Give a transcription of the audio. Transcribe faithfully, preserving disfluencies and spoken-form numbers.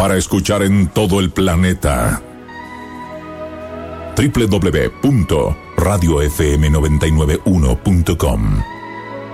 para escuchar en todo el planeta. doble u doble u doble u punto radio f m noventa y nueve punto uno punto com